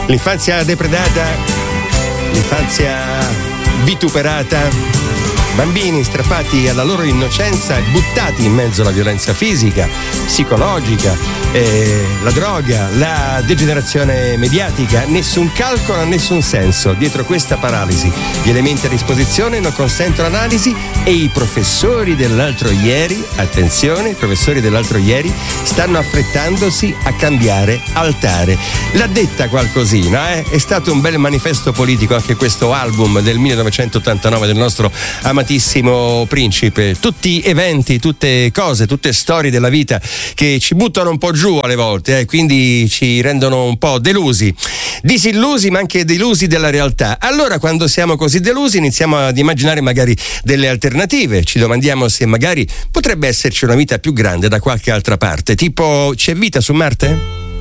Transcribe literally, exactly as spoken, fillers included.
L'infanzia depredata, l'infanzia vituperata, bambini strappati alla loro innocenza e buttati in mezzo alla violenza fisica, psicologica, eh, la droga, la degenerazione mediatica. Nessun calcolo ha nessun senso dietro questa paralisi. Gli elementi a disposizione non consentono analisi e i professori dell'altro ieri, attenzione, i professori dell'altro ieri stanno affrettandosi a cambiare altare. L'ha detta qualcosina, eh? È stato un bel manifesto politico anche questo album del millenovecentottantanove del nostro amatissimo Principe. Tutti eventi, tutte cose, tutte storie della vita che ci buttano un po' giù alle volte, eh? Quindi ci rendono un po' delusi, disillusi ma anche delusi della realtà. Allora, quando siamo così delusi, iniziamo ad immaginare magari delle alternative. Ci domandiamo se magari potrebbe esserci una vita più grande da qualche altra parte. Tipo, c'è vita su Marte?